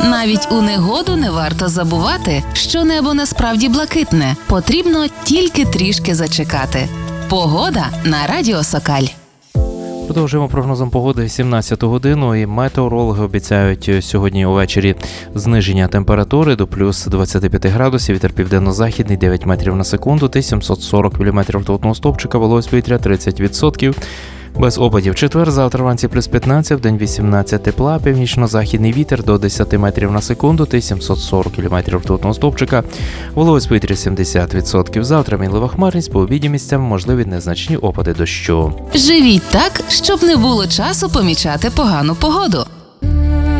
Навіть у негоду не варто забувати, що небо насправді блакитне. Потрібно тільки трішки зачекати. Погода на Радіо Сокаль. Продовжуємо прогнозом погоди 17 годину, і метеорологи обіцяють сьогодні увечері зниження температури до плюс 25 градусів, вітер південно-західний 9 метрів на секунду, 740 мм ртутного стовпчика, вологість повітря 30%. Без опадів. Четвер, завтра вранці плюс 15, вдень 18 тепла, північно-західний вітер до 10 метрів на секунду, 740 км ртутного стовпчика, вологість повітря 70%. Завтра мінлива хмарність, по обіді місцями можливі незначні опади дощу. Живіть так, щоб не було часу помічати погану погоду.